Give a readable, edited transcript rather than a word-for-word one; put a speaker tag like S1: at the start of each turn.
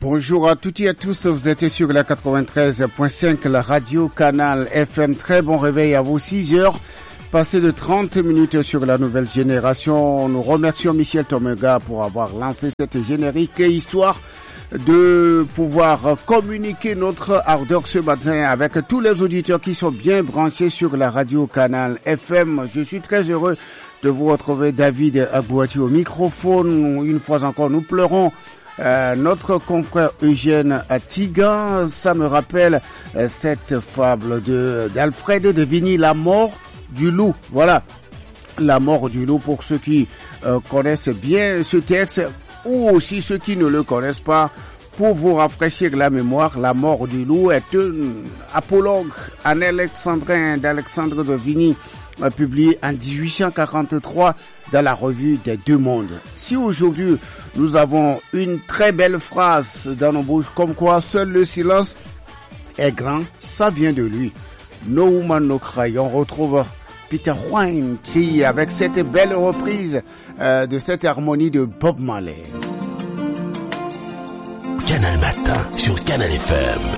S1: Bonjour à toutes et à tous, vous êtes sur la 93.5, la radio Canal FM. Très bon réveil à vous, 6 heures, passé de 30 minutes sur la nouvelle génération. Nous remercions Michel Tomega pour avoir lancé cette générique, histoire de pouvoir communiquer notre ardeur ce matin avec tous les auditeurs qui sont bien branchés sur la radio Canal FM. Je suis très heureux de vous retrouver, David Abouati au microphone. Une fois encore, nous pleurons notre confrère Eugène Tigan. Ça me rappelle cette fable d'Alfred de Vigny, la mort du loup. Voilà, la mort du loup pour ceux qui connaissent bien ce texte, ou aussi ceux qui ne le connaissent pas. Pour vous rafraîchir la mémoire, la mort du loup est un apologue, un alexandrin d'Alexandre de Vigny, publié en 1843 dans la revue des Deux Mondes. Si aujourd'hui nous avons une très belle phrase dans nos bouches comme quoi seul le silence est grand, ça vient de lui. No Woman No Cry. On retrouve Peter Wine qui, avec cette belle reprise de cette harmonie de Bob Marley.
S2: Canal Matin sur Canal FM.